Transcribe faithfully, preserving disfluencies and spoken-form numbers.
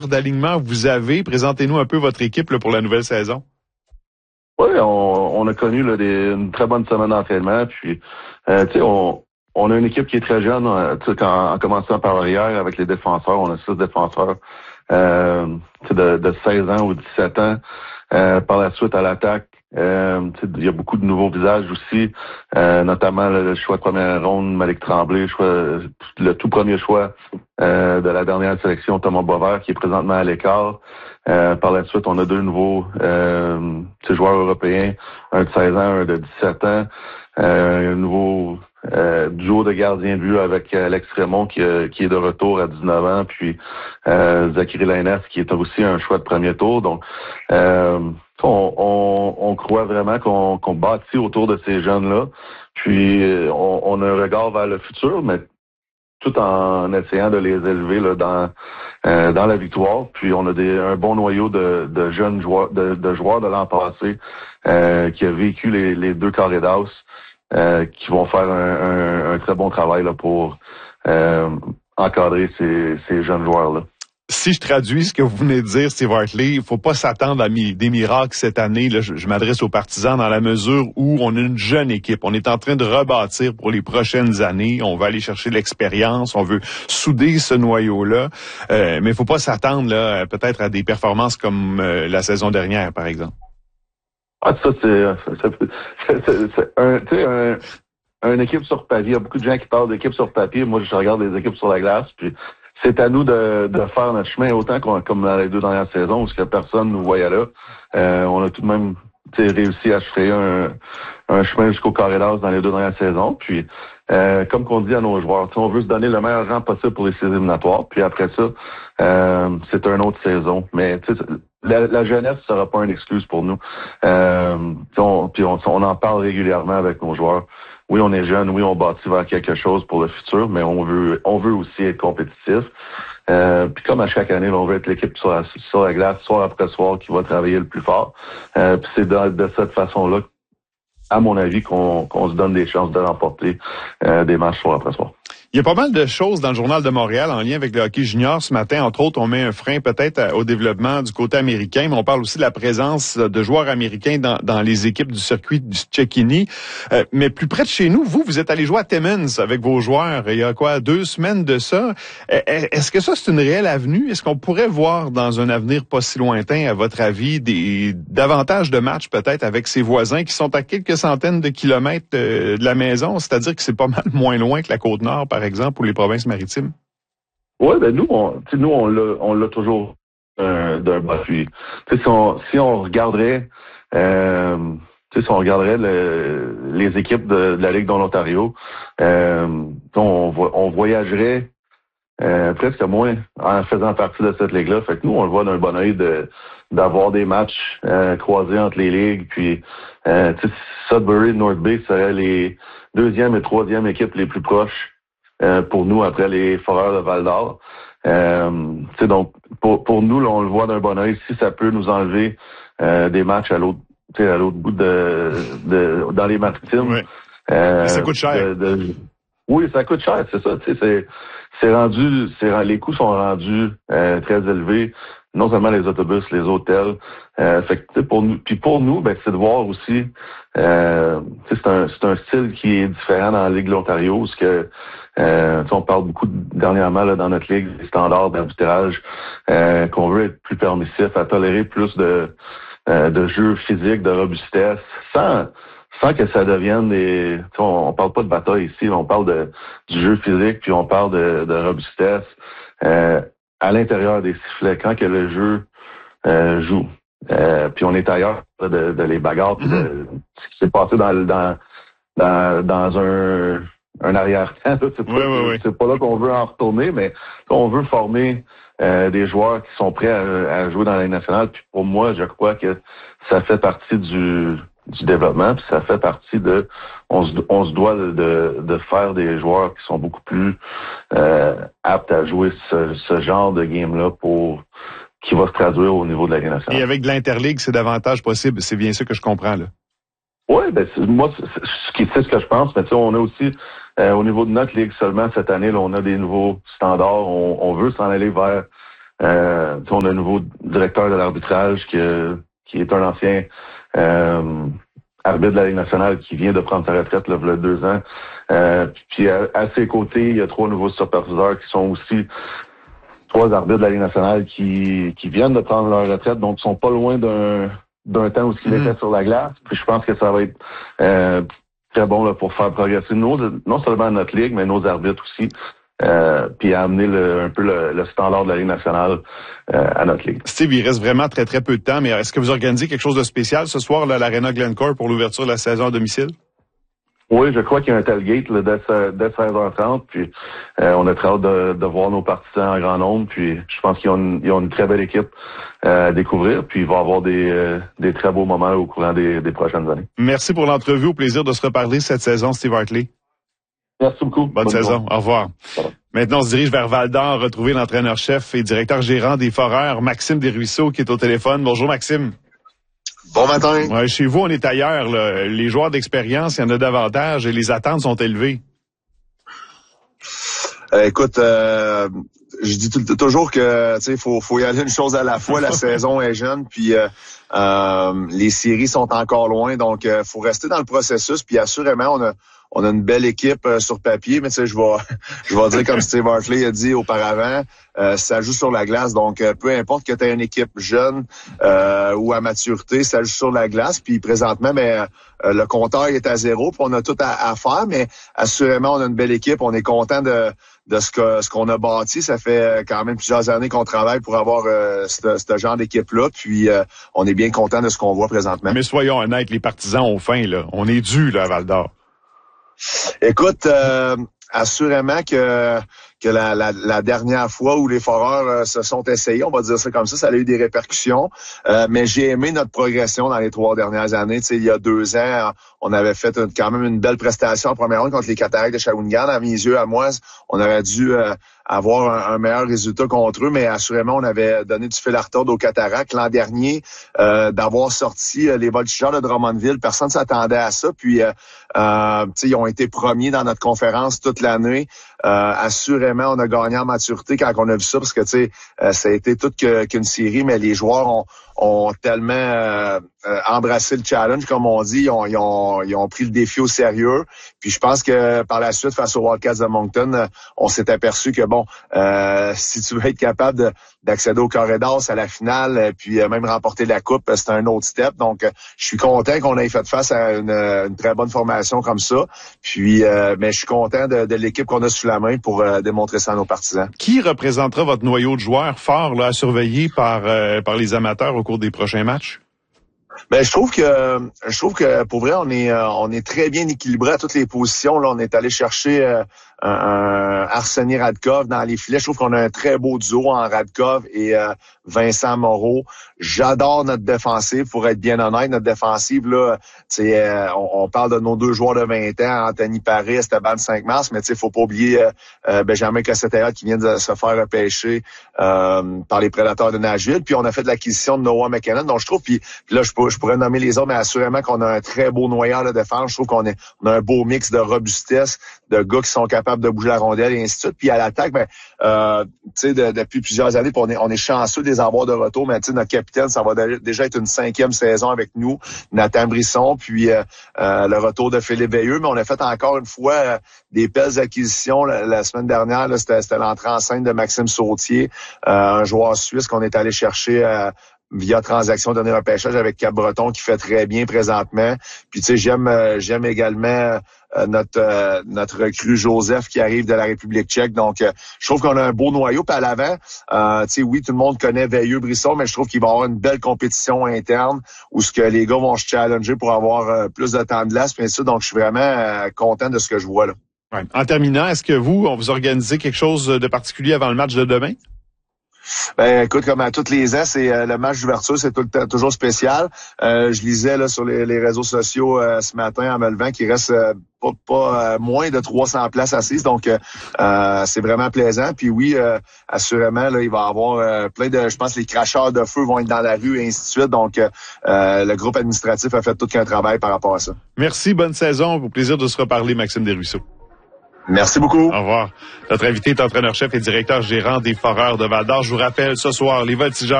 d'alignement vous avez? Présentez-nous un peu votre équipe là, pour la nouvelle saison. Oui, on, on a connu là, des, une très bonne semaine d'entraînement. Puis, euh, tu sais, on, on a une équipe qui est très jeune. Tu sais, en, en commençant par l'arrière avec les défenseurs, on a six défenseurs euh, de, de seize ans ou dix-sept ans. Euh, par la suite, à l'attaque, euh, il y a beaucoup de nouveaux visages aussi, euh, notamment le, le choix de première ronde, Malik Tremblay, choix, le tout premier choix euh, de la dernière sélection, Thomas Boisvert, qui est présentement à l'écart. Euh, par la suite, on a deux nouveaux euh, joueurs européens, un de seize ans, un de dix-sept ans. Euh, un nouveau euh, duo de gardiens de but avec Alex Raymond qui, euh, qui est de retour à dix-neuf ans, puis euh, Zachary Lainez qui est aussi un choix de premier tour. Donc, euh, on, on, on croit vraiment qu'on, qu'on bâtit autour de ces jeunes-là. Puis, on, on a un regard vers le futur, mais tout en essayant de les élever là, dans euh, dans la victoire. Puis on a des, un bon noyau de, de jeunes joueurs de, de joueurs de l'an passé euh, qui a vécu les, les deux carrés d'as, euh, qui vont faire un, un, un très bon travail là, pour euh, encadrer ces, ces jeunes joueurs-là. Si je traduis ce que vous venez de dire, Steve Hartley, il faut pas s'attendre à mi- des miracles cette année. Là, je, je m'adresse aux partisans dans la mesure où on a une jeune équipe. On est en train de rebâtir pour les prochaines années. On va aller chercher l'expérience. On veut souder ce noyau-là. Euh, mais il faut pas s'attendre là, peut-être à des performances comme euh, la saison dernière, par exemple. Ah, ça, c'est, c'est, c'est, c'est un, tu sais, un, une équipe sur papier. Il y a beaucoup de gens qui parlent d'équipe sur papier. Moi, je regarde les équipes sur la glace, puis c'est à nous de, de faire notre chemin autant qu'on, comme dans les deux dernières saisons, parce que personne nous voyait là. Euh, on a tout de même réussi à créer un, un chemin jusqu'au carré d'as dans les deux dernières saisons. Puis, euh, comme qu'on dit à nos joueurs, on veut se donner le meilleur rang possible pour les séries éliminatoires. Puis après ça, euh, c'est une autre saison. Mais la, la jeunesse ne sera pas une excuse pour nous. Euh, on, puis on, on en parle régulièrement avec nos joueurs. Oui, on est jeune, oui, on bâtit vers quelque chose pour le futur, mais on veut on veut aussi être compétitif. Euh, puis comme à chaque année, on veut être l'équipe sur la, sur la glace, soir après soir, qui va travailler le plus fort. Euh, puis c'est de, de cette façon-là, à mon avis, qu'on, qu'on se donne des chances de remporter euh, des matchs soir après soir. Il y a pas mal de choses dans le Journal de Montréal en lien avec le hockey junior ce matin. Entre autres, on met un frein peut-être au développement du côté américain, mais on parle aussi de la présence de joueurs américains dans, dans les équipes du circuit du Cecchini. Euh, mais plus près de chez nous, vous, vous êtes allé jouer à Timmins avec vos joueurs il y a quoi, deux semaines de ça. Est-ce que ça, c'est une réelle avenue? Est-ce qu'on pourrait voir dans un avenir pas si lointain, à votre avis, des davantage de matchs peut-être avec ses voisins qui sont à quelques centaines de kilomètres de, de la maison? C'est-à-dire que c'est pas mal moins loin que la Côte-Nord, par exemple, ou les provinces maritimes? Oui, ben nous, on, nous, on l'a, on l'a toujours euh, d'un bas. Puis, si on, si on regarderait, euh, si on regarderait le, les équipes de, de la Ligue de l'Ontario, euh, on, on voyagerait euh, presque moins en faisant partie de cette ligue-là. Fait que nous, on le voit d'un bon œil de d'avoir des matchs euh, croisés entre les ligues. Puis, euh, Sudbury et North Bay seraient les deuxième et troisième équipes les plus proches. Euh, pour nous, après les Foreurs de Val-d'Or. Euh, donc, pour, pour nous, là, on le voit d'un bon œil. Si ça peut nous enlever euh, des matchs à l'autre, à l'autre bout de, de dans les maritimes. Oui. Euh, ça coûte cher. De, de, oui, ça coûte cher, c'est ça. C'est, c'est rendu, c'est, les coûts sont rendus euh, très élevés. Non seulement les autobus, les hôtels. Euh, fait que, pour nous, puis pour nous, ben, c'est de voir aussi. Euh, c'est un, c'est un style qui est différent dans la Ligue de l'Ontario, parce que euh, on parle beaucoup dernièrement là, dans notre ligue des standards d'arbitrage, euh, qu'on veut être plus permissif, à tolérer plus de euh, de jeux physiques, de robustesse, sans sans que ça devienne des. On, on parle pas de bataille ici, on parle de du jeu physique, puis on parle de, de robustesse. Euh, à l'intérieur des sifflets, quand que le jeu euh, joue. Euh, puis on est ailleurs de, de les bagarres, puis de ce qui s'est passé dans dans dans, dans un, un arrière-temps. C'est pas, oui, oui, oui. c'est pas là qu'on veut en retourner, mais on veut former euh, des joueurs qui sont prêts à, à jouer dans la Ligue nationale. Puis pour moi, je crois que ça fait partie du du développement, puis ça fait partie de on se, on se doit de, de, de faire des joueurs qui sont beaucoup plus euh, aptes à jouer ce, ce genre de game-là pour qui va se traduire au niveau de la Ligue nationale. Et avec de l'interligue, c'est davantage possible. C'est bien ça que je comprends, là. Oui, ben c'est, moi, c'est, c'est, c'est ce que je pense, mais tu sais, on a aussi euh, au niveau de notre ligue seulement cette année, là, on a des nouveaux standards. On, on veut s'en aller vers Euh, on a un nouveau directeur de l'arbitrage qui, qui est un ancien euh, arbitre de la Ligue nationale qui vient de prendre sa retraite là, il y a deux ans. Euh, puis à, à ses côtés, il y a trois nouveaux superviseurs qui sont aussi trois arbitres de la Ligue nationale qui, qui viennent de prendre leur retraite, donc ils sont pas loin d'un d'un temps où ce qu'il mmh. était sur la glace. Puis je pense que ça va être euh, très bon là, pour faire progresser nos, non seulement notre ligue, mais nos arbitres aussi. Euh, puis à amener le, un peu le, le standard de la Ligue nationale euh, à notre ligue. Steve, il reste vraiment très très peu de temps, mais est-ce que vous organisez quelque chose de spécial ce soir là, à l'Arena Glencore pour l'ouverture de la saison à domicile? Oui, je crois qu'il y a un tailgate là, dès, dès seize heures trente, puis euh, on a très hâte de, de voir nos partisans en grand nombre, puis je pense qu'ils ont une, ils ont une très belle équipe euh, à découvrir, puis il va y avoir des, euh, des très beaux moments au courant des, des prochaines années. Merci pour l'entrevue, au plaisir de se reparler cette saison, Steve Hartley. Merci beaucoup. Bonne, Bonne saison, journée. Au revoir. Maintenant, on se dirige vers Val-d'Or, retrouver l'entraîneur-chef et directeur gérant des Foreurs, Maxime Desruisseaux, qui est au téléphone. Bonjour, Maxime. Bon matin. Ouais, chez vous, on est ailleurs. Là. Les joueurs d'expérience, il y en a davantage et les attentes sont élevées. Euh, écoute, euh, je dis tout, toujours que tu sais, faut, faut y aller une chose à la fois. La saison est jeune, puis euh, euh, les séries sont encore loin, donc euh, faut rester dans le processus. Puis assurément, on a on a une belle équipe euh, sur papier, mais tu sais, je vais je vais dire comme Steve Hartley a dit auparavant, euh, ça joue sur la glace. Donc euh, peu importe que tu aies une équipe jeune euh, ou à maturité, ça joue sur la glace. Puis présentement, ben euh, le compteur est à zéro, puis on a tout à, à faire, mais assurément, on a une belle équipe. On est content de de ce que ce qu'on a bâti. Ça fait quand même plusieurs années qu'on travaille pour avoir euh, ce, ce genre d'équipe-là. Puis euh, on est bien content de ce qu'on voit présentement. Mais soyons honnêtes, les partisans ont faim, là. On est dû là à Val-d'Or. Écoute, euh, assurément que que la, la, la dernière fois où les Foreurs euh, se sont essayés, on va dire ça comme ça, ça a eu des répercussions. Euh, mais j'ai aimé notre progression dans les trois dernières années. Tu sais, il y a deux ans, on avait fait une, quand même une belle prestation en première ronde contre les Cataractes de Shawinigan. À mes yeux, à moi, on aurait dû euh, avoir un, un meilleur résultat contre eux, mais assurément, on avait donné du fil à retordre aux Cataractes. L'an dernier, euh, d'avoir sorti euh, les Voltigeurs de Drummondville, personne ne s'attendait à ça. Puis, euh, euh, tu sais, ils ont été premiers dans notre conférence toute l'année. Euh, assurément, on a gagné en maturité quand on a vu ça, parce que tu sais, euh, ça a été toute que, qu'une série, mais les joueurs ont, ont tellement euh, euh, embrassé le challenge, comme on dit, ils ont, ils ont, ils ont pris le défi au sérieux. Puis je pense que par la suite, face aux Wildcats de Moncton, on s'est aperçu que bon, euh, si tu veux être capable de, d'accéder au corridor, à la finale, puis euh, même remporter la coupe, c'est un autre step. Donc, euh, je suis content qu'on ait fait face à une, une très bonne formation comme ça. Puis, euh, mais je suis content de, de l'équipe qu'on a sous la main pour euh, démontrer ça à nos partisans. Qui représentera votre noyau de joueurs fort là, à surveiller par euh, par les amateurs au cours des prochains matchs? Ben, je trouve que je trouve que pour vrai, on est euh, on est très bien équilibré à toutes les positions. Là, on est allé chercher euh, un, un Arseny Radkov dans les filets. Je trouve qu'on a un très beau duo en Radkov et euh, Vincent Moreau. J'adore notre défensive, pour être bien honnête. Notre défensive, là, tu euh, on, on parle de nos deux joueurs de vingt ans, Anthony Paré, Esteban cinq mars, mais tu sais, faut pas oublier euh, euh, Benjamin Cossetera qui vient de se faire repêcher euh, par les Prédateurs de Nashville. Puis on a fait de l'acquisition de Noah McKinnon. Donc je trouve, puis, puis là, je, peux, je pourrais nommer les autres, mais assurément qu'on a un très beau noyau de défense. Je trouve qu'on est, on a un beau mix de robustesse, de gars qui sont capables de bouger la rondelle et ainsi de suite. Puis à l'attaque, ben, euh, tu sais, de, depuis plusieurs années, on est, on est chanceux de les avoir de retour, mais tu sais, notre capitaine, ça va déjà être une cinquième saison avec nous, Nathan Brisson, puis euh, euh, le retour de Philippe Veilleux, mais on a fait encore une fois euh, des belles acquisitions la, la semaine dernière. Là, c'était, c'était l'entrée en scène de Maxime Sautier, euh, un joueur suisse qu'on est allé chercher euh, via transaction donné repêchage avec Cap-Breton qui fait très bien présentement. Puis tu sais, j'aime euh, j'aime également euh, notre euh, notre recrue Joseph qui arrive de la République tchèque. Donc euh, je trouve qu'on a un beau noyau. Puis à l'avant, euh, tu sais, oui, tout le monde connaît Veilleux Brisson, mais je trouve qu'il va y avoir une belle compétition interne où ce que les gars vont se challenger pour avoir euh, plus de temps de glace, bien sûr. Donc je suis vraiment euh, content de ce que je vois là. Ouais. En terminant, est-ce que vous, on vous organisez quelque chose de particulier avant le match de demain? Ben écoute, comme à tous les ans, c'est euh, le match d'ouverture, c'est tout le temps toujours spécial. Euh, je lisais là sur les, les réseaux sociaux euh, ce matin en me levant qu'il reste euh, pas, pas euh, moins de trois cents places assises, donc euh, c'est vraiment plaisant. Puis oui, euh, assurément là, il va y avoir euh, plein de, je pense, les cracheurs de feu vont être dans la rue et ainsi de suite. Donc euh, le groupe administratif a fait tout qu'un travail par rapport à ça. Merci, bonne saison, au plaisir de se reparler, Maxime Desruisseaux. Merci beaucoup. Au revoir. Notre invité est entraîneur-chef et directeur gérant des Foreurs de Val-d'Or. Je vous rappelle, ce soir, les Voltigeurs